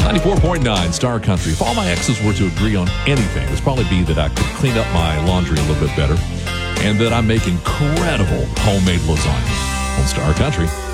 94.9 Star Country. If all my exes were to agree on anything, it'd probably be that I could clean up my laundry a little bit better and that I make incredible homemade lasagna on Star Country.